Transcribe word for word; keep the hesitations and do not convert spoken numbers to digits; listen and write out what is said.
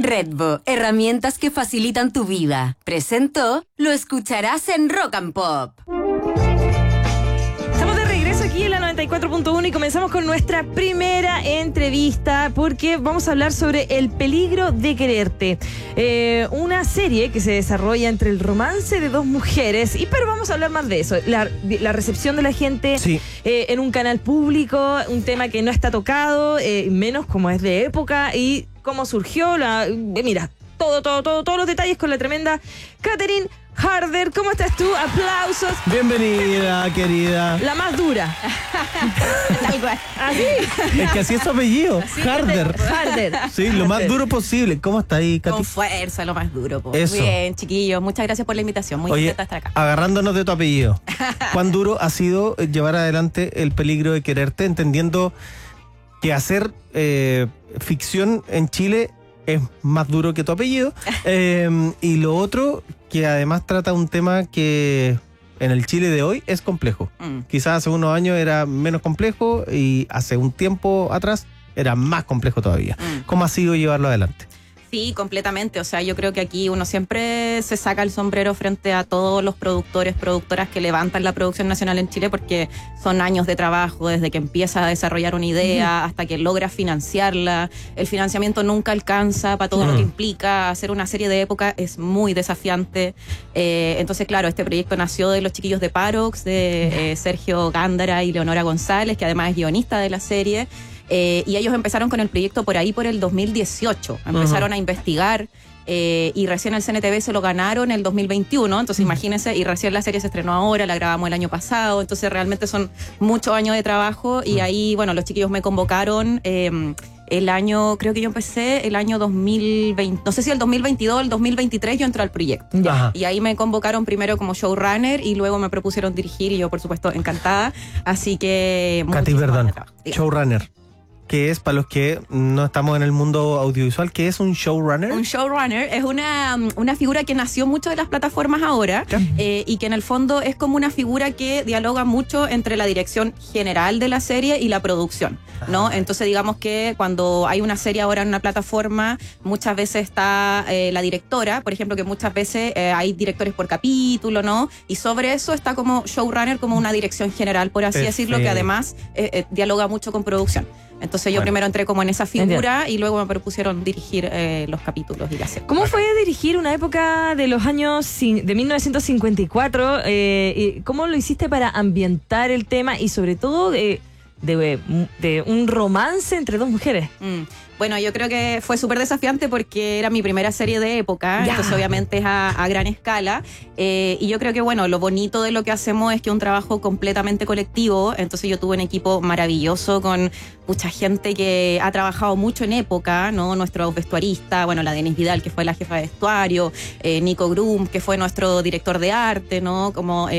Redbo, herramientas que facilitan tu vida. Presentó, lo escucharás en Rock and Pop. Estamos de regreso aquí en la noventa y cuatro punto uno y comenzamos con nuestra primera entrevista porque vamos a hablar sobre El peligro de quererte. Eh, una serie que se desarrolla entre el romance de dos mujeres, y pero vamos a hablar más de eso. La, la recepción de la gente sí. eh, en un canal público, un tema que no está tocado, eh, menos como es de época, y cómo surgió. La, eh, mira, todo, todo, todo, todos los detalles con la tremenda Catherine Harder. ¿Cómo estás tú? Aplausos. Bienvenida, querida. La más dura. Tal cual. ¿Así? Es que así es su apellido. Así Harder. Harder. Sí, lo más duro posible. ¿Cómo está ahí, Katy? Con fuerza, lo más duro. Po. Eso. Bien, chiquillos. Muchas gracias por la invitación. Muy Oye, contenta de estar acá. agarrándonos de tu apellido, ¿cuán duro ha sido llevar adelante El peligro de quererte, entendiendo que hacer eh, ficción en Chile es más duro que tu apellido? Eh, y lo otro, que además trata un tema que en el Chile de hoy es complejo. Mm. Quizás hace unos años era menos complejo y hace un tiempo atrás era más complejo todavía. Mm. ¿Cómo ha sido llevarlo adelante? Sí, completamente. O sea, yo creo que aquí uno siempre se saca el sombrero frente a todos los productores, productoras que levantan la producción nacional en Chile, porque son años de trabajo, desde que empieza a desarrollar una idea uh-huh. hasta que logra financiarla. El financiamiento nunca alcanza para todo uh-huh. lo que implica. Hacer una serie de época es muy desafiante. Eh, entonces, claro, este proyecto nació de los chiquillos de Parox, de eh, Sergio Gándara y Leonora González, que además es guionista de la serie. Eh, y ellos empezaron con el proyecto por ahí por el dos mil dieciocho. Empezaron uh-huh. a investigar eh, y recién el C N T V se lo ganaron en el dos mil veintiuno. Entonces uh-huh. imagínense, y recién la serie se estrenó ahora, la grabamos el año pasado. Entonces realmente son muchos años de trabajo. Y uh-huh. ahí, bueno, los chiquillos me convocaron eh, el año, creo que yo empecé el año dos mil veinte, no sé si el dos mil veintidós o el dos mil veintitrés yo entré al proyecto. Ajá. Y ahí me convocaron primero como showrunner y luego me propusieron dirigir, y yo por supuesto encantada. Así que... Katy, perdón, showrunner. ¿Qué es, para los que no estamos en el mundo audiovisual, qué es un showrunner? Un showrunner es una, una figura que nació mucho de las plataformas ahora eh, y que en el fondo es como una figura que dialoga mucho entre la dirección general de la serie y la producción, ¿no? Entonces digamos que cuando hay una serie ahora en una plataforma, muchas veces está eh, la directora, por ejemplo, que muchas veces eh, hay directores por capítulo, ¿no? Y sobre eso está como showrunner, como una dirección general, por así Perfecto. decirlo, que además eh, eh, dialoga mucho con producción. Entonces yo bueno. primero entré como en esa figura. Entiendo. Y luego me propusieron dirigir eh, los capítulos y la serie. ¿Cómo fue dirigir una época de los años de mil novecientos cincuenta y cuatro? Eh, ¿Cómo lo hiciste para ambientar el tema y sobre todo de, de, de un romance entre dos mujeres? Mm. Bueno, yo creo que fue súper desafiante porque era mi primera serie de época, ya. Entonces obviamente es a, a gran escala, eh, y yo creo que bueno, lo bonito de lo que hacemos es que es un trabajo completamente colectivo. Entonces yo tuve un equipo maravilloso con mucha gente que ha trabajado mucho en época, ¿no? Nuestro vestuarista, bueno, la Denise Vidal, que fue la jefa de vestuario, eh, Nico Grum, que fue nuestro director de arte, ¿no? Como